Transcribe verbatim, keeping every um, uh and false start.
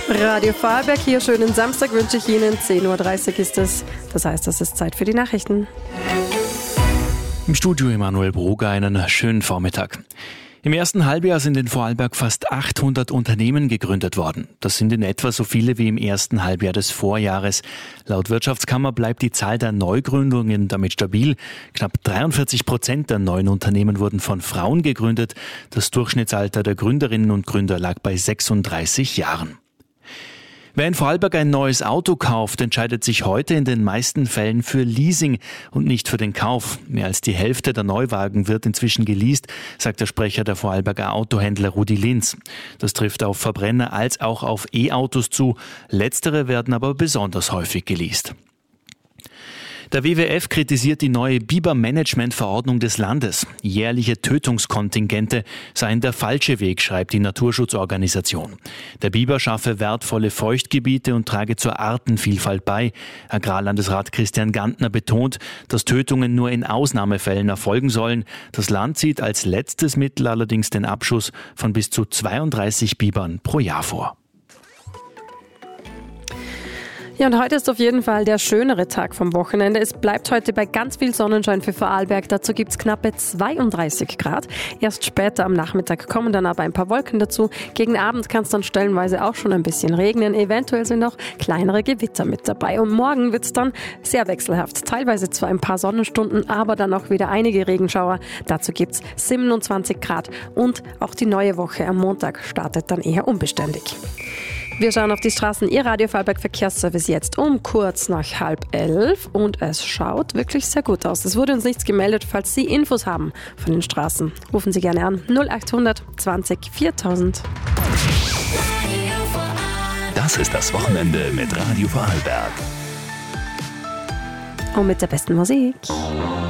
Radio Vorarlberg, hier schönen Samstag wünsche ich Ihnen. zehn Uhr dreißig ist es. Das heißt, es ist Zeit für die Nachrichten. Im Studio Emanuel Broger, einen schönen Vormittag. Im ersten Halbjahr sind in Vorarlberg fast achthundert Unternehmen gegründet worden. Das sind in etwa so viele wie im ersten Halbjahr des Vorjahres. Laut Wirtschaftskammer bleibt die Zahl der Neugründungen damit stabil. Knapp dreiundvierzig Prozent der neuen Unternehmen wurden von Frauen gegründet. Das Durchschnittsalter der Gründerinnen und Gründer lag bei sechsunddreißig Jahren. Wer in Vorarlberg ein neues Auto kauft, entscheidet sich heute in den meisten Fällen für Leasing und nicht für den Kauf. Mehr als die Hälfte der Neuwagen wird inzwischen geleast, sagt der Sprecher der Vorarlberger Autohändler Rudi Linz. Das trifft auf Verbrenner als auch auf E-Autos zu. Letztere werden aber besonders häufig geleast. Der W W F kritisiert die neue Biber-Management-Verordnung des Landes. Jährliche Tötungskontingente seien der falsche Weg, schreibt die Naturschutzorganisation. Der Biber schaffe wertvolle Feuchtgebiete und trage zur Artenvielfalt bei. Agrarlandesrat Christian Gantner betont, dass Tötungen nur in Ausnahmefällen erfolgen sollen. Das Land sieht als letztes Mittel allerdings den Abschuss von bis zu zweiunddreißig Bibern pro Jahr vor. Ja, und heute ist auf jeden Fall der schönere Tag vom Wochenende. Es bleibt heute bei ganz viel Sonnenschein für Vorarlberg. Dazu gibt es knappe zweiunddreißig Grad. Erst später am Nachmittag kommen dann aber ein paar Wolken dazu. Gegen Abend kann es dann stellenweise auch schon ein bisschen regnen. Eventuell sind auch kleinere Gewitter mit dabei. Und morgen wird es dann sehr wechselhaft. Teilweise zwar ein paar Sonnenstunden, aber dann auch wieder einige Regenschauer. Dazu gibt es siebenundzwanzig Grad. Und auch die neue Woche am Montag startet dann eher unbeständig. Wir schauen auf die Straßen. Ihr Radio Vorarlberg Verkehrsservice jetzt um kurz nach halb elf und es schaut wirklich sehr gut aus. Es wurde uns nichts gemeldet. Falls Sie Infos haben von den Straßen, rufen Sie gerne an null achthundert zwanzig viertausend. Das ist das Wochenende mit Radio Vorarlberg. Und mit der besten Musik.